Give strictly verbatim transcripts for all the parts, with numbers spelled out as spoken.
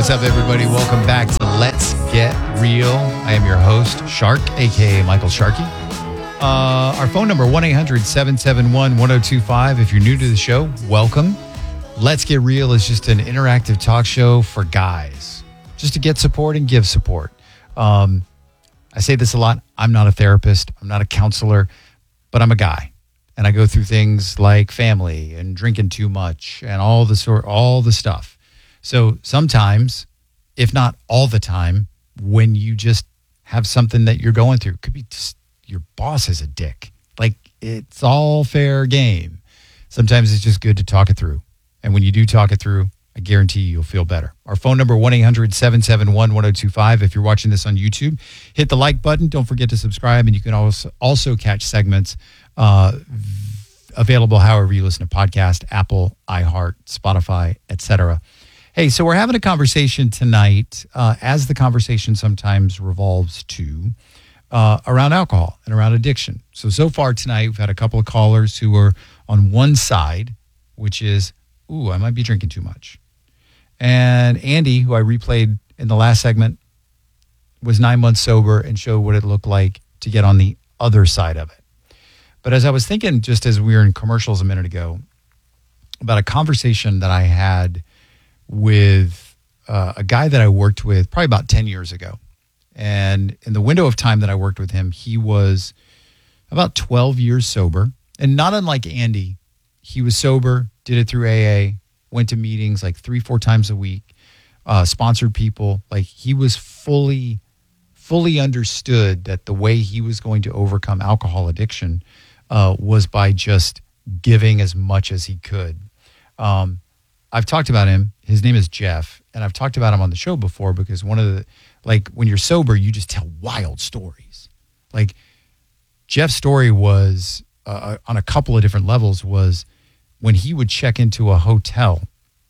What's up, everybody? Welcome back to Let's Get Real. I am your host, Shark, a k a. Michael Sharkey. Uh, our phone number, one eight hundred seven seven one one zero two five. If you're new to the show, welcome. Let's Get Real is just an interactive talk show for guys, just to get support and give support. Um, I say this a lot. I'm not a therapist. I'm not a counselor, but I'm a guy. And I go through things like family and drinking too much and all the sort, all the stuff. So sometimes, if not all the time, when you just have something that you're going through, it could be just your boss is a dick. Like, it's all fair game. Sometimes it's just good to talk it through. And when you do talk it through, I guarantee you you'll feel better. Our phone number, one eight hundred seven seven one one zero two five. If you're watching this on YouTube, hit the like button. Don't forget to subscribe. And you can also, also catch segments uh, available however you listen to podcasts, Apple, iHeart, Spotify, et cetera. Hey, so we're having a conversation tonight, uh, as the conversation sometimes revolves to, uh, around alcohol and around addiction. So, so far tonight, we've had a couple of callers who are on one side, which is, ooh, I might be drinking too much. And Andy, who I replayed in the last segment, was nine months sober and showed what it looked like to get on the other side of it. But as I was thinking, just as we were in commercials a minute ago, about a conversation that I had with uh, a guy that I worked with probably about ten years ago. And in the window of time that I worked with him, he was about twelve years sober. And not unlike Andy, he was sober, did it through A A, went to meetings like three, four times a week, uh, sponsored people. Like, he was fully, fully understood that the way he was going to overcome alcohol addiction uh, was by just giving as much as he could. Um, I've talked about him. His name is Jeff, and I've talked about him on the show before because one of the, like, when you're sober, you just tell wild stories. Like, Jeff's story was, uh, on a couple of different levels, was when he would check into a hotel,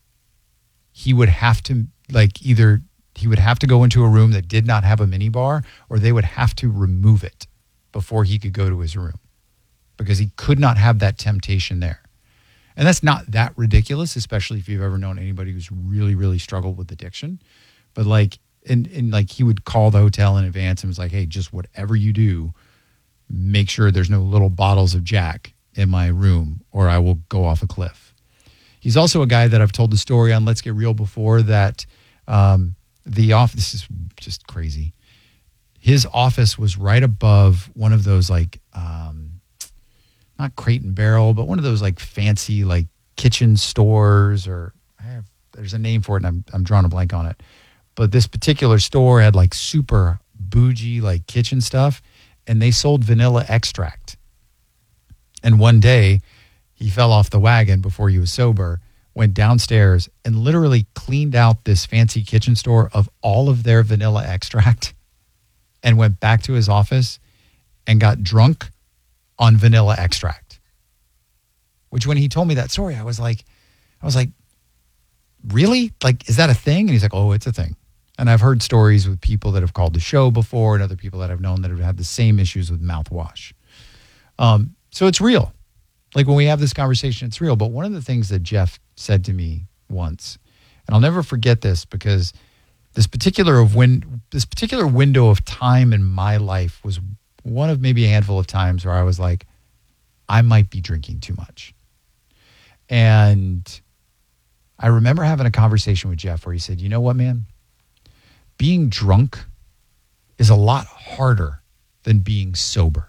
he would have to, like, either he would have to go into a room that did not have a mini bar, or they would have to remove it before he could go to his room because he could not have that temptation there. And that's not that ridiculous, especially if you've ever known anybody who's really, really struggled with addiction. But like, and, and like he would call the hotel in advance and was like, hey, just whatever you do, make sure there's no little bottles of Jack in my room or I will go off a cliff. He's also a guy that I've told the story on Let's Get Real before that um, the office, this is just crazy. His office was right above one of those like, um, not Crate and Barrel, but one of those like fancy like kitchen stores, or I have, there's a name for it and I'm I'm drawing a blank on it. But this particular store had like super bougie like kitchen stuff, and they sold vanilla extract. And one day he fell off the wagon before he was sober, went downstairs and literally cleaned out this fancy kitchen store of all of their vanilla extract and went back to his office and got drunk on vanilla extract. Which when he told me that story, I was like, I was like, really? Like, is that a thing? And he's like, oh, it's a thing. And I've heard stories with people that have called the show before and other people that I've known that have had the same issues with mouthwash. Um, so it's real. Like when we have this conversation, it's real. But one of the things that Jeff said to me once, and I'll never forget this because this particular of win- this particular window of time in my life was one of maybe a handful of times where I was like, I might be drinking too much. And I remember having a conversation with Jeff where he said, you know what, man? Being drunk is a lot harder than being sober.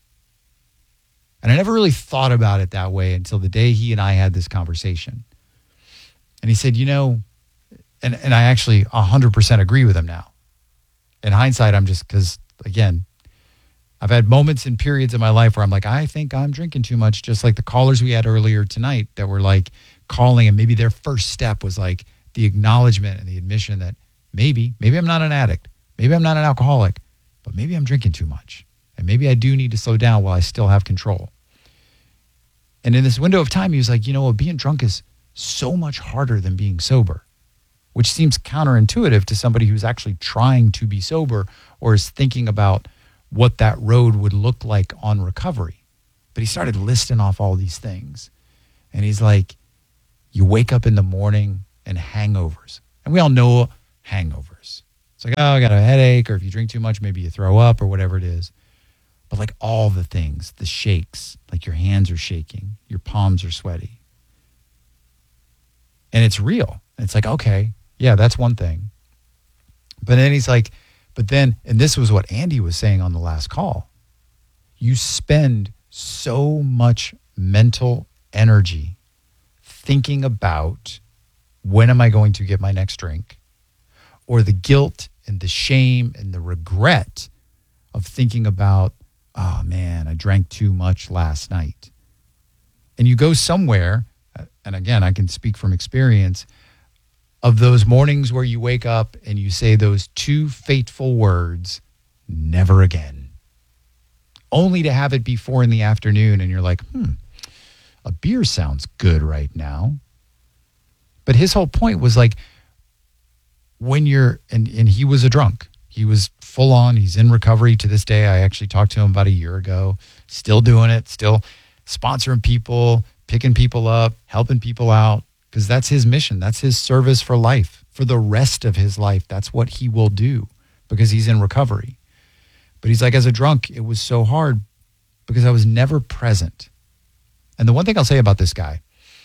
And I never really thought about it that way until the day he and I had this conversation. And he said, you know, and, and I actually one hundred percent agree with him now. In hindsight, I'm just, because, again, I've had moments and periods in my life where I'm like, I think I'm drinking too much, just like the callers we had earlier tonight that were like calling, and maybe their first step was like the acknowledgement and the admission that maybe, maybe I'm not an addict, maybe I'm not an alcoholic, but maybe I'm drinking too much. And maybe I do need to slow down while I still have control. And in this window of time, he was like, you know what, being drunk is so much harder than being sober, which seems counterintuitive to somebody who's actually trying to be sober or is thinking about what that road would look like on recovery. But he started listing off all these things. And he's like, you wake up in the morning and hangovers. And we all know hangovers. It's like, oh, I got a headache, or if you drink too much, maybe you throw up or whatever it is. But like all the things, the shakes, like your hands are shaking, your palms are sweaty. And it's real. It's like, okay, yeah, that's one thing. But then he's like, but then, and this was what Andy was saying on the last call, you spend so much mental energy thinking about when am I going to get my next drink, or the guilt and the shame and the regret of thinking about, oh man, I drank too much last night. And you go somewhere, and again, I can speak from experience, of those mornings where you wake up and you say those two fateful words, never again. Only to have it be four in the afternoon and you're like, hmm, a beer sounds good right now. But his whole point was like, when you're, and, and he was a drunk. He was full on. He's in recovery to this day. I actually talked to him about a year ago. Still doing it. Still sponsoring people, picking people up, helping people out. Because that's his mission. That's his service for life. For the rest of his life, that's what he will do because he's in recovery. But he's like, as a drunk, it was so hard because I was never present. And the one thing I'll say about this guy,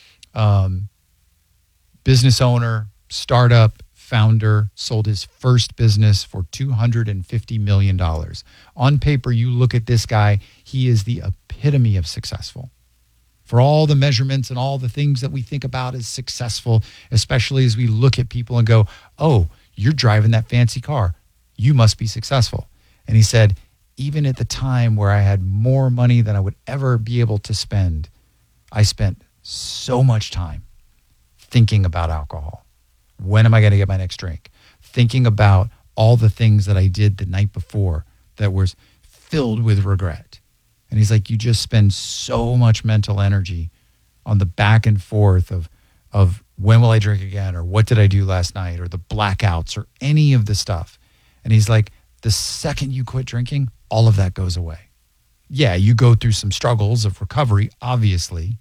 um, business owner, startup, founder, sold his first business for two hundred fifty million dollars. On paper, you look at this guy, he is the epitome of successful. For all the measurements and all the things that we think about as successful, especially as we look at people and go, oh, you're driving that fancy car. You must be successful. And he said, even at the time where I had more money than I would ever be able to spend, I spent so much time thinking about alcohol. When am I going to get my next drink? Thinking about all the things that I did the night before that was filled with regret. And he's like, you just spend so much mental energy on the back and forth of, of when will I drink again, or what did I do last night, or the blackouts, or any of the stuff. And he's like, the second you quit drinking, all of that goes away. Yeah, you go through some struggles of recovery, obviously,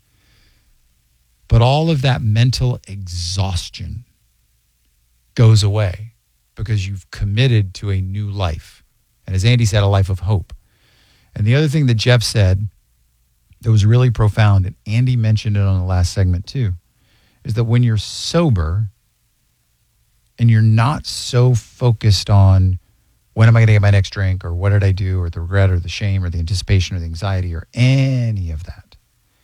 but all of that mental exhaustion goes away because you've committed to a new life. And as Andy said, a life of hope. And the other thing that Jeff said that was really profound, and Andy mentioned it on the last segment too, is that when you're sober and you're not so focused on when am I going to get my next drink, or what did I do, or the regret or the shame or the anticipation or the anxiety or any of that,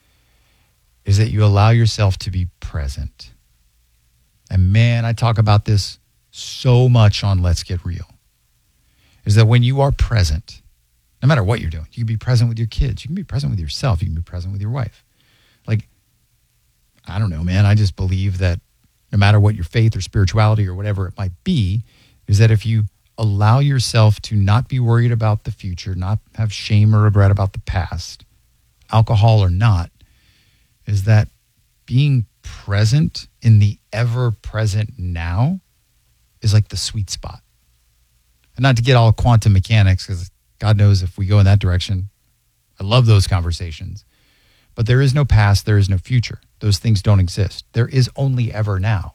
is that you allow yourself to be present. And man, I talk about this so much on Let's Get Real, is that when you are present, no matter what you're doing, you can be present with your kids. You can be present with yourself. You can be present with your wife. Like, I don't know, man. I just believe that no matter what your faith or spirituality or whatever it might be, is that if you allow yourself to not be worried about the future, not have shame or regret about the past, alcohol or not, is that being present in the ever-present now is like the sweet spot. And not to get all quantum mechanics, because God knows if we go in that direction, I love those conversations. But there is no past, there is no future. Those things don't exist. There is only ever now.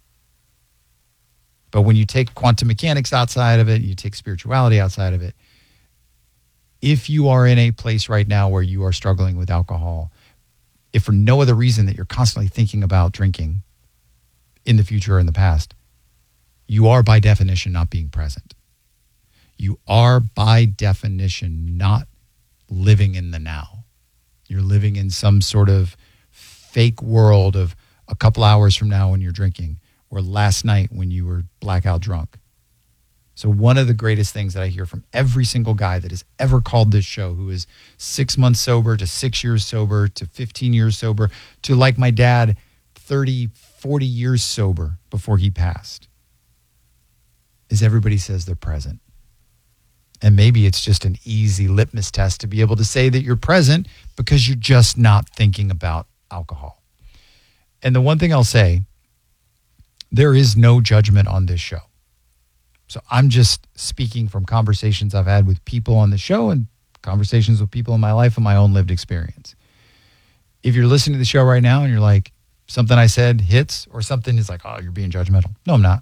But when you take quantum mechanics outside of it, you take spirituality outside of it, if you are in a place right now where you are struggling with alcohol, if for no other reason that you're constantly thinking about drinking in the future or in the past, you are by definition not being present. You are by definition not living in the now. You're living in some sort of fake world of a couple hours from now when you're drinking, or last night when you were blackout drunk. So one of the greatest things that I hear from every single guy that has ever called this show, who is six months sober to six years sober to fifteen years sober to, like my dad, thirty, forty years sober before he passed, is everybody says they're present. And maybe it's just an easy litmus test to be able to say that you're present because you're just not thinking about alcohol. And the one thing I'll say, there is no judgment on this show. So I'm just speaking from conversations I've had with people on the show and conversations with people in my life and my own lived experience. If you're listening to the show right now and you're like, something I said hits, or something is like, oh, you're being judgmental. No, I'm not.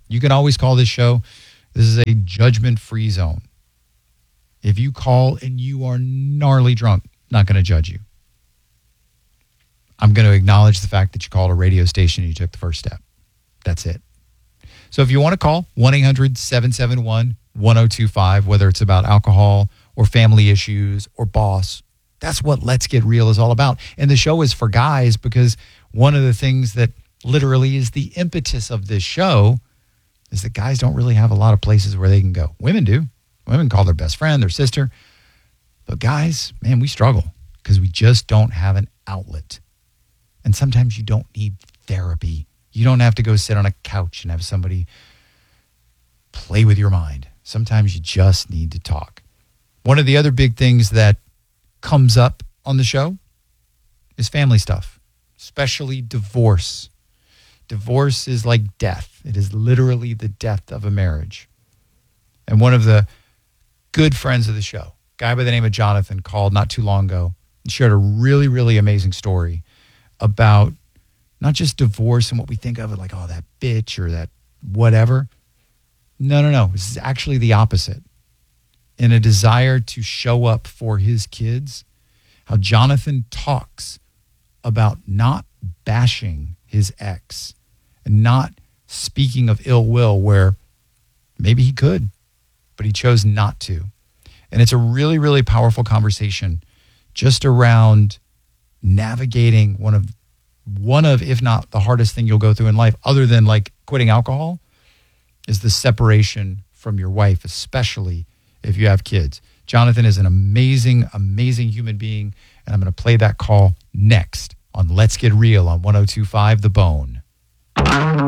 You can always call this show. This is a judgment-free zone. If you call and you are gnarly drunk, not going to judge you. I'm going to acknowledge the fact that you called a radio station and you took the first step. That's it. So if you want to call, one eight hundred seven seven one one oh two five, whether it's about alcohol or family issues or boss, that's what Let's Get Real is all about. And the show is for guys because one of the things that literally is the impetus of this show is that guys don't really have a lot of places where they can go. Women do. Women call their best friend, their sister. But guys, man, we struggle because we just don't have an outlet. And sometimes you don't need therapy. You don't have to go sit on a couch and have somebody play with your mind. Sometimes you just need to talk. One of the other big things that comes up on the show is family stuff, especially divorce. Divorce is like death. It is literally the death of a marriage. And one of the good friends of the show, a guy by the name of Jonathan, called not too long ago and shared a really, really amazing story about not just divorce and what we think of it like, oh, that bitch or that whatever. No, no, no. This is actually the opposite. In a desire to show up for his kids, how Jonathan talks about not bashing his ex and not speaking of ill will where maybe he could, but he chose not to. And it's a really, really powerful conversation just around navigating one of, one of, if not the hardest thing you'll go through in life, other than like quitting alcohol, is the separation from your wife, especially if you have kids. Jonathan is an amazing, amazing human being, and I'm going to play that call next on Let's Get Real on one oh two point five The Bone.